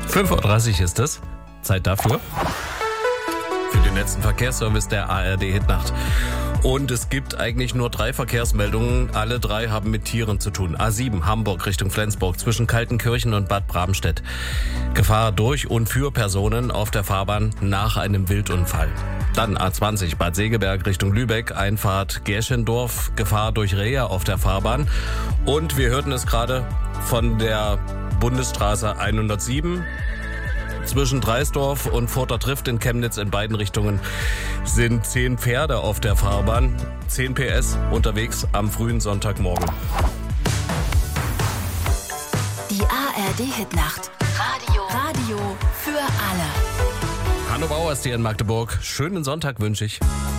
5:30 Uhr ist es. Zeit dafür. Für den letzten Verkehrsservice der ARD Hitnacht. Und es gibt eigentlich nur 3 Verkehrsmeldungen. Alle 3 haben mit Tieren zu tun. A7 Hamburg Richtung Flensburg zwischen Kaltenkirchen und Bad Bramstedt. Gefahr durch und für Personen auf der Fahrbahn nach einem Wildunfall. Dann A20 Bad Segeberg Richtung Lübeck, Einfahrt Gerschendorf, Gefahr durch Rehe auf der Fahrbahn. Und wir hörten es gerade von der Bundesstraße 107. Zwischen Dreisdorf und Furter Trift in Chemnitz in beiden Richtungen sind 10 Pferde auf der Fahrbahn. 10 PS unterwegs am frühen Sonntagmorgen. Die ARD Hitnacht. Radio für alle. Hanno Bauer ist hier in Magdeburg. Schönen Sonntag wünsche ich.